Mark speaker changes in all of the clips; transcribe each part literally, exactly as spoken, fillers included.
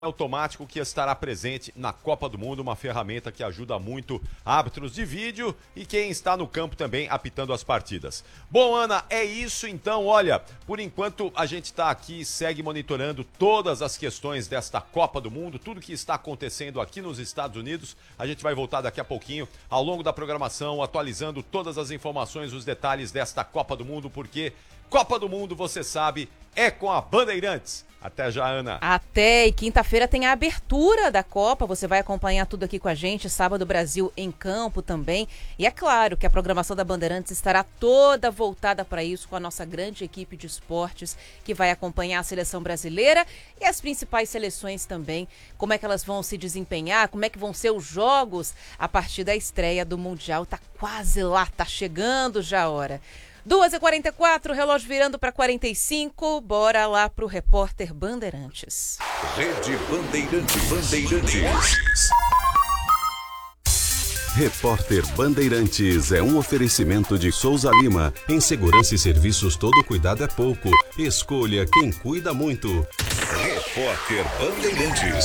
Speaker 1: automático que estará presente na Copa do Mundo, uma ferramenta que ajuda muito árbitros de vídeo e quem está no campo também apitando as partidas. Bom, Ana, é isso então. Olha, por enquanto a gente está aqui, segue monitorando todas as questões desta Copa do Mundo, tudo que está acontecendo aqui nos Estados Unidos. A gente vai voltar daqui a pouquinho, ao longo da programação, atualizando todas as informações, os detalhes desta Copa do Mundo, porque Copa do Mundo, você sabe, é com a Bandeirantes. Até já, Ana.
Speaker 2: Até, e quinta-feira tem a abertura da Copa, você vai acompanhar tudo aqui com a gente, sábado Brasil em campo também, e é claro que a programação da Bandeirantes estará toda voltada para isso, com a nossa grande equipe de esportes, que vai acompanhar a seleção brasileira e as principais seleções também, como é que elas vão se desempenhar, como é que vão ser os jogos a partir da estreia do Mundial, tá quase lá, tá chegando já a hora. duas e quarenta e quatro, relógio virando para quarenta e cinco, bora lá pro repórter Bandeirantes.
Speaker 3: Rede Bandeirantes. Bandeirantes.
Speaker 4: Repórter Bandeirantes é um oferecimento de Souza Lima. Em segurança e serviços, todo cuidado é pouco. Escolha quem cuida muito.
Speaker 3: Repórter Bandeirantes.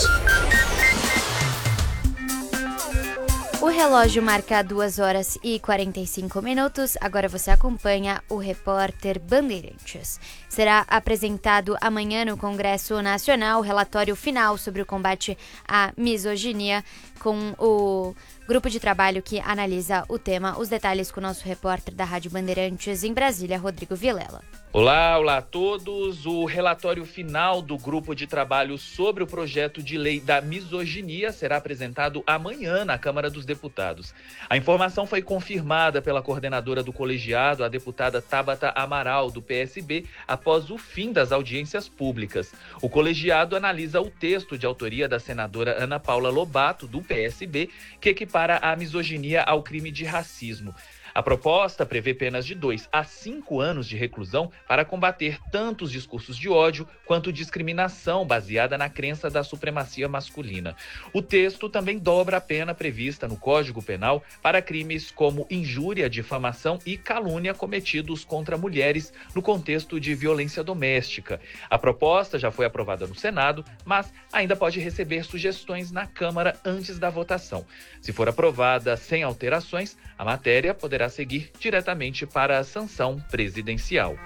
Speaker 5: O relógio marca duas horas e quarenta e cinco minutos. Agora você acompanha o repórter Bandeirantes. Será apresentado amanhã no Congresso Nacional o relatório final sobre o combate à misoginia, com o grupo de trabalho que analisa o tema. Os detalhes com o nosso repórter da Rádio Bandeirantes em Brasília, Rodrigo Vilela.
Speaker 6: Olá, olá a todos. O relatório final do grupo de trabalho sobre o projeto de lei da misoginia será apresentado amanhã na Câmara dos Deputados. A informação foi confirmada pela coordenadora do colegiado, a deputada Tabata Amaral, do P S B, após o fim das audiências públicas. O colegiado analisa o texto de autoria da senadora Ana Paula Lobato, do P S B, que equipara a misoginia ao crime de racismo. A proposta prevê penas de dois a cinco anos de reclusão para combater tanto os discursos de ódio quanto discriminação baseada na crença da supremacia masculina. O texto também dobra a pena prevista no Código Penal para crimes como injúria, difamação e calúnia cometidos contra mulheres no contexto de violência doméstica. A proposta já foi aprovada no Senado, mas ainda pode receber sugestões na Câmara antes da votação. Se for aprovada sem alterações, a matéria poderá seguir diretamente para a sanção presidencial.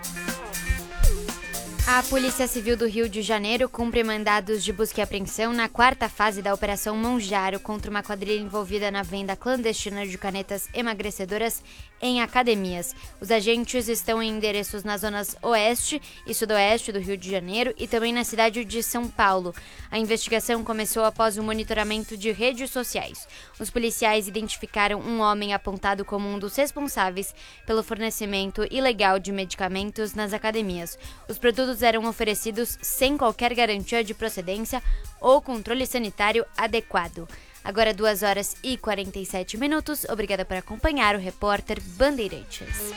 Speaker 5: A Polícia Civil do Rio de Janeiro cumpre mandados de busca e apreensão na quarta fase da Operação Monjaro contra uma quadrilha envolvida na venda clandestina de canetas emagrecedoras em academias. Os agentes estão em endereços nas zonas oeste e sudoeste do Rio de Janeiro e também na cidade de São Paulo. A investigação começou após o monitoramento de redes sociais. Os policiais identificaram um homem apontado como um dos responsáveis pelo fornecimento ilegal de medicamentos nas academias. Os produtos eram oferecidos sem qualquer garantia de procedência ou controle sanitário adequado. Agora duas horas e quarenta e sete minutos. Obrigada por acompanhar o repórter Bandeirantes.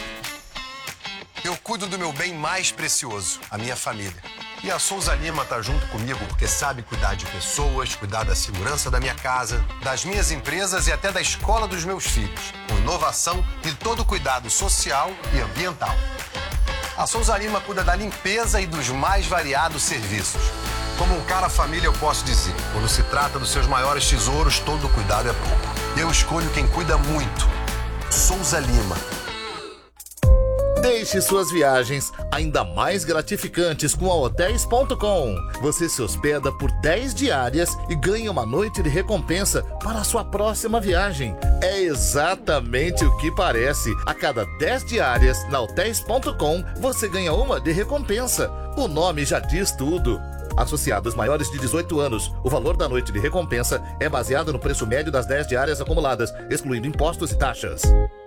Speaker 7: Eu cuido do meu bem mais precioso, a minha família. E a Souza Lima tá junto comigo porque sabe cuidar de pessoas, cuidar da segurança da minha casa, das minhas empresas e até da escola dos meus filhos, com inovação e todo cuidado social e ambiental. A Souza Lima cuida da limpeza e dos mais variados serviços. Como um cara família, eu posso dizer, quando se trata dos seus maiores tesouros, todo cuidado é pouco. Eu escolho quem cuida muito. Souza Lima.
Speaker 8: Deixe suas viagens ainda mais gratificantes com a Hotéis ponto com. Você se hospeda por dez diárias e ganha uma noite de recompensa para a sua próxima viagem. É exatamente o que parece. A cada dez diárias na Hotéis ponto com, você ganha uma de recompensa. O nome já diz tudo. Associados maiores de dezoito anos, o valor da noite de recompensa é baseado no preço médio das dez diárias acumuladas, excluindo impostos e taxas.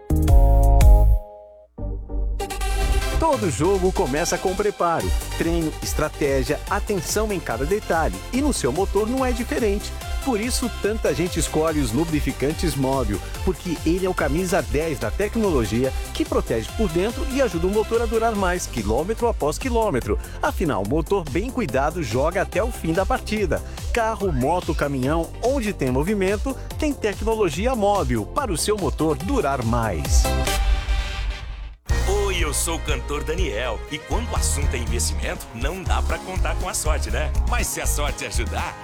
Speaker 9: Todo jogo começa com preparo, treino, estratégia, atenção em cada detalhe. E no seu motor não é diferente. Por isso, tanta gente escolhe os lubrificantes Móbil, porque ele é o camisa dez da tecnologia que protege por dentro e ajuda o motor a durar mais, quilômetro após quilômetro. Afinal, o motor bem cuidado joga até o fim da partida. Carro, moto, caminhão, onde tem movimento, tem tecnologia Móbil para o seu motor durar mais.
Speaker 10: Eu sou o cantor Daniel e quando o assunto é investimento, não dá pra contar com a sorte, né? Mas se a sorte ajudar,